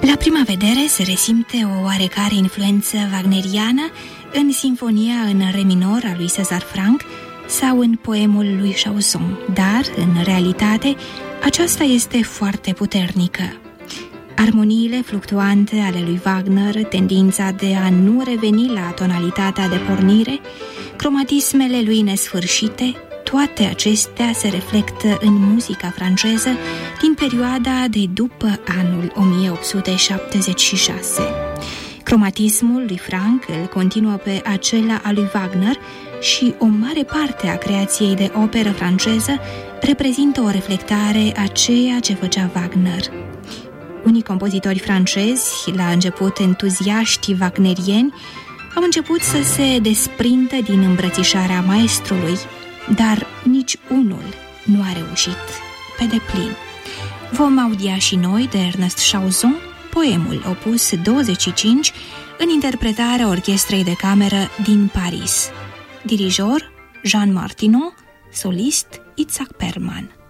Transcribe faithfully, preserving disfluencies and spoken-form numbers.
La prima vedere se resimte o oarecare influență wagneriană în sinfonia în re minor a lui César Franck sau în poemul lui Chausson, dar, în realitate, aceasta este foarte puternică. Armoniile fluctuante ale lui Wagner, tendința de a nu reveni la tonalitatea de pornire, cromatismele lui nesfârșite, toate acestea se reflectă în muzica franceză din perioada de după anul o mie opt sute șaptezeci și șase. Cromatismul lui Franck îl continuă pe acela al lui Wagner și o mare parte a creației de operă franceză reprezintă o reflectare a ceea ce făcea Wagner. Unii compozitori francezi, la început entuziaști wagnerieni, au început să se desprindă din îmbrățișarea maestrului, dar nici unul nu a reușit pe deplin. Vom audia și noi de Ernest Chausson poemul opus douăzeci și cinci în interpretarea orchestrei de cameră din Paris. Dirijor Jean Martineau, solist Itzhak Perlman.